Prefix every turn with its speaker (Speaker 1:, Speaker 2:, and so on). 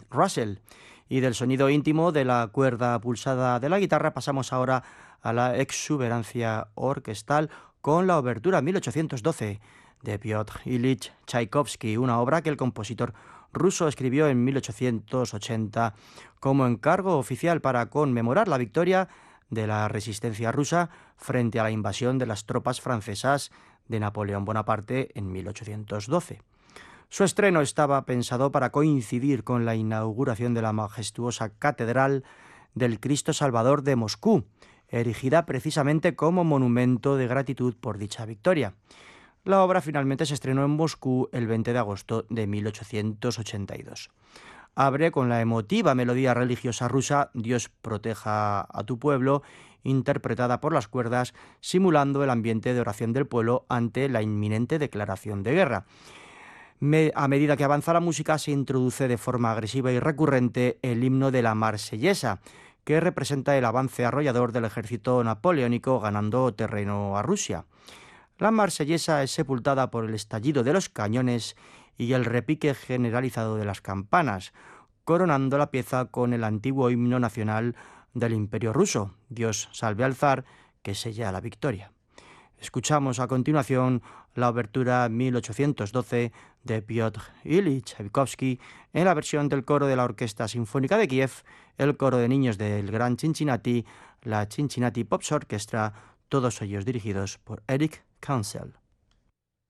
Speaker 1: Russell. Y del sonido íntimo de la cuerda pulsada de la guitarra pasamos ahora a la exuberancia orquestal con la obertura 1812 de Piotr Ilich Tchaikovsky, una obra que el compositor ruso escribió en 1880 como encargo oficial para conmemorar la victoria de la resistencia rusa frente a la invasión de las tropas francesas de Napoleón Bonaparte en 1812. Su estreno estaba pensado para coincidir con la inauguración de la majestuosa Catedral del Cristo Salvador de Moscú, erigida precisamente como monumento de gratitud por dicha victoria. La obra finalmente se estrenó en Moscú el 20 de agosto de 1882. Abre con la emotiva melodía religiosa rusa Dios proteja a tu pueblo, interpretada por las cuerdas, simulando el ambiente de oración del pueblo ante la inminente declaración de guerra. A medida que avanza la música, se introduce de forma agresiva y recurrente el himno de la Marsellesa, que representa el avance arrollador del ejército napoleónico ganando terreno a Rusia. La Marsellesa es sepultada por el estallido de los cañones y el repique generalizado de las campanas, coronando la pieza con el antiguo himno nacional del Imperio ruso, Dios salve al zar, que sella la victoria. Escuchamos a continuación la obertura 1812 de Piotr Ilich Tchaikovsky en la versión del coro de la Orquesta Sinfónica de Kiev, el coro de niños del Gran Cincinnati, la Cincinnati Pops Orchestra, todos ellos dirigidos por Eric Kansel.